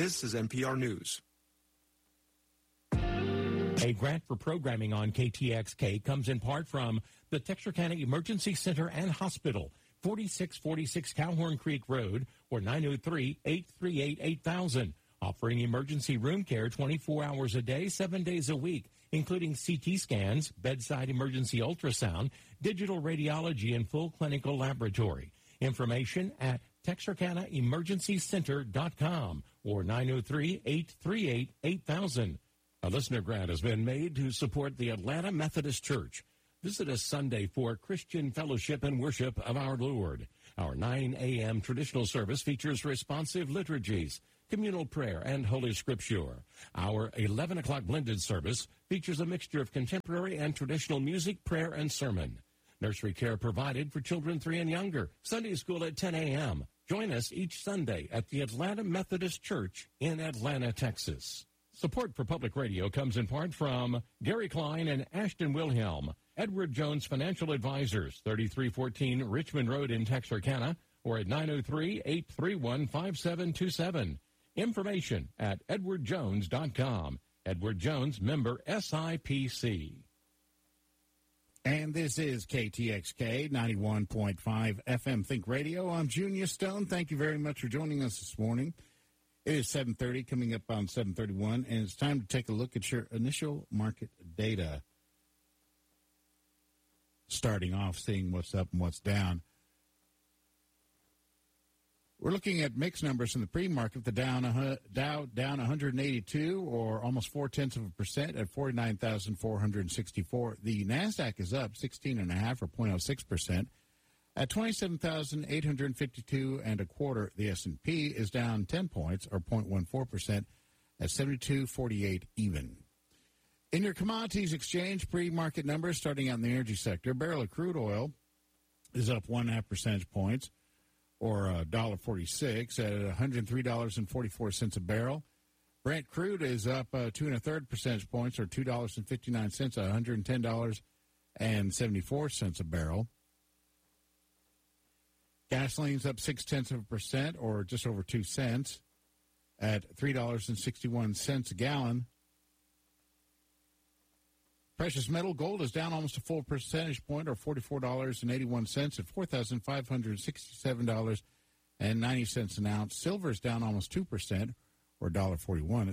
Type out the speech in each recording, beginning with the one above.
This is NPR News. A grant for programming on KTXK comes in part from the Texarkana Emergency Center and Hospital, 4646 Cowhorn Creek Road, or 903-838-8000, offering emergency room care 24 hours a day, 7 days a week, including CT scans, bedside emergency ultrasound, digital radiology, and full clinical laboratory. Information at TexarkanaEmergencyCenter.com or 903-838-8000. A listener grant has been made to support the Atlanta Methodist Church. Visit us Sunday for Christian fellowship and worship of our Lord. Our 9 a.m. traditional service features responsive liturgies, communal prayer, and Holy Scripture. Our 11 o'clock blended service features a mixture of contemporary and traditional music, prayer, and sermon. Nursery care provided for children 3 and younger. Sunday school at 10 a.m. Join us each Sunday at the Atlanta Methodist Church in Atlanta, Texas. Support for public radio comes in part from Gary Klein and Ashton Wilhelm, Edward Jones Financial Advisors, 3314 Richmond Road in Texarkana, or at 903-831-5727. Information at edwardjones.com. Edward Jones, member SIPC. And this is KTXK 91.5 FM Think Radio. I'm Junior Stone. Thank you very much for joining us this morning. It is 7:30, coming up on 7:31, and it's time to take a look at your initial market data. Starting off, seeing what's up and what's down. We're looking at mixed numbers in the pre-market. The Dow down 182, or almost 0.4% at 49,464. The NASDAQ is up 16.5, or 0.06%. At 27,852.25, the S&P is down 10 points, or 0.14%, at 72.48 even. In your commodities exchange pre-market numbers, starting out in the energy sector, a barrel of crude oil is up 1.5 percentage points, or $1.46, at $103.44 a barrel. Brent crude is up 2.33 percentage points, or $2.59, at $110.74 a barrel. Gasoline's up 0.6%, or just over 2 cents, at $3.61 a gallon. Precious metal gold is down almost a full percentage point, or $44.81, at $4,567.90 an ounce. Silver is down almost 2%, or $1.41, at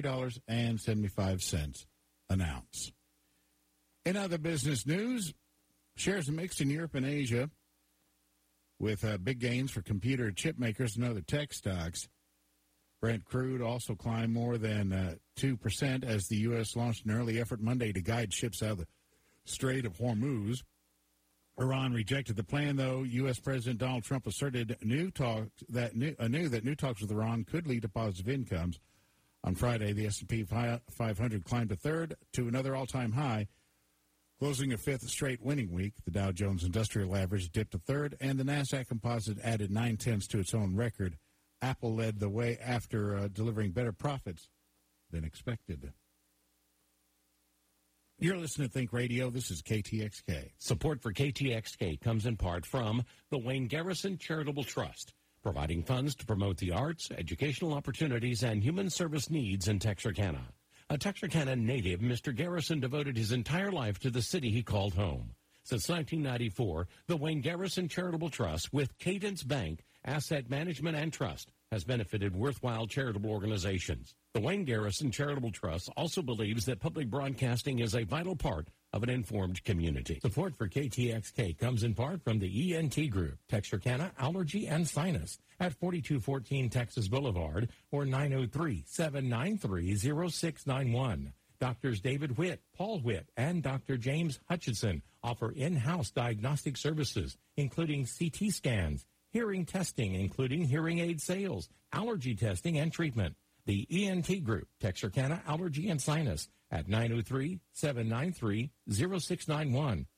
$73.75 an ounce. In other business news, shares are mixed in Europe and Asia, with big gains for computer chip makers and other tech stocks. Brent crude also climbed more than 2% as the U.S. launched an early effort Monday to guide ships out of the Strait of Hormuz. Iran rejected the plan, though. U.S. President Donald Trump asserted new talks that new talks with Iran could lead to positive incomes. On Friday, the S&P 500 climbed a third to another all-time high, closing a fifth straight winning week. The Dow Jones Industrial Average dipped a third, and the NASDAQ Composite added 0.9 to its own record. Apple led the way after delivering better profits than expected. You're listening to Think Radio. This is KTXK. Support for KTXK comes in part from the Wayne Garrison Charitable Trust, providing funds to promote the arts, educational opportunities, and human service needs in Texarkana. A Texarkana native, Mr. Garrison devoted his entire life to the city he called home. Since 1994, the Wayne Garrison Charitable Trust with Cadence Bank, Asset Management and Trust has benefited worthwhile charitable organizations. The Wayne Garrison Charitable Trust also believes that public broadcasting is a vital part of an informed community. Support for KTXK comes in part from the ENT Group, Texarkana Allergy and Sinus, at 4214 Texas Boulevard, or 903-793-0691. Doctors David Witt, Paul Witt, and Dr. James Hutchinson offer in-house diagnostic services, including CT scans, hearing testing, including hearing aid sales, allergy testing, and treatment. The ENT Group, Texarkana Allergy and Sinus, at 903-793-0691.